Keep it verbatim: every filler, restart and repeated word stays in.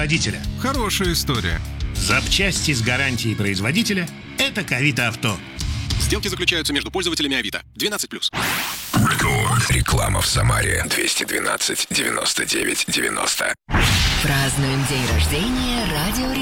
производителя. Хорошая история. Запчасти с гарантией производителя – это Авито Авто. Сделки заключаются между пользователями Авито. двенадцать плюс. Рекорд. Реклама в Самаре. двести двенадцать девяносто девять девяносто. Празднуем день рождения радио